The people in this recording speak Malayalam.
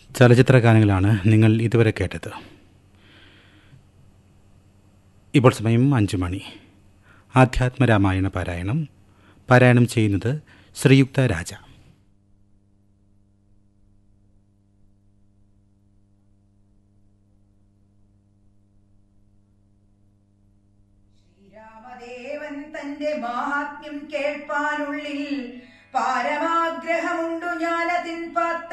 ചലച്ചിത്ര ഗാനങ്ങളാണ് നിങ്ങൾ ഇതുവരെ കേട്ടത്. ഇപ്പോൾ സമയം 5 മണി. ആധ്യാത്മരാമായണ പാരായണം ചെയ്യുന്നത് ശ്രീയുക്ത രാജ. ശ്രീരാമദേവൻ തന്റെ മാഹാത്മ്യം കേൾപ്പാനുള്ളിൽ പാരമാഗ്രഹമുണ്ടു ഞാനതിൻ